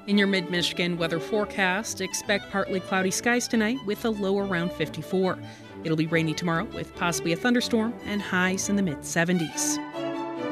In your mid-Michigan weather forecast, expect partly cloudy skies tonight with a low around 54. It'll be rainy tomorrow with possibly a thunderstorm and highs in the mid-70s.